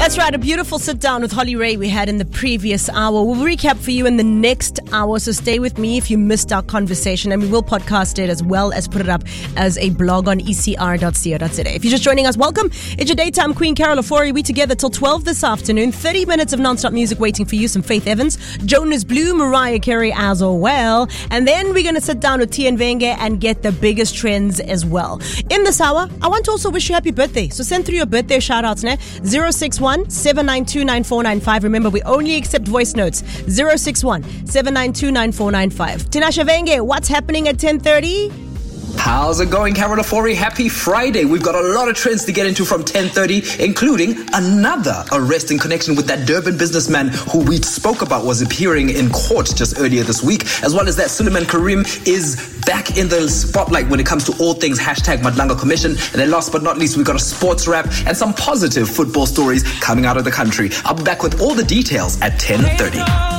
That's right, a beautiful sit down with Holly Ray we had in the previous hour. We'll recap for you in the next hour, so stay with me if you missed our conversation, and we will podcast it as well as put it up as a blog on ecr.co.za. If you're just joining us, welcome. It's your daytime queen, Carol Ofori. We together till 12 this afternoon. 30 minutes of non-stop music waiting for you. Some Faith Evans, Jonas Blue, Mariah Carey as well. And then we're going to sit down with Tian Venge and get the biggest trends as well. In this hour, I want to also wish you happy birthday. So send through your birthday shout-outs now. 061-792-9495. Remember, we only accept voice notes. 061-792-9495. Tinashe Venge, what's happening at 10:30? How's it going, Carol Ofori? Happy Friday. We've got a lot of trends to get into from 10:30, including another arrest in connection with that Durban businessman who we spoke about was appearing in court just earlier this week, as well as that Suleiman Karim is back in the spotlight when it comes to all things #Madlanga Commission. And then last but not least, we've got a sports wrap and some positive football stories coming out of the country. I'll be back with all the details at 10:30.